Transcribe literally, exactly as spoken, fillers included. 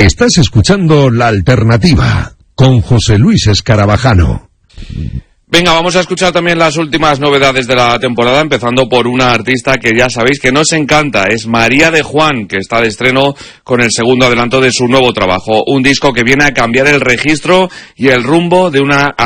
Estás escuchando La Alternativa con José Luis Escarabajano. Venga, vamos a escuchar también las últimas novedades de la temporada, empezando por una artista que ya sabéis que nos encanta, es María de Juan, que está de estreno con el segundo adelanto de su nuevo trabajo, un disco que viene a cambiar el registro y el rumbo de una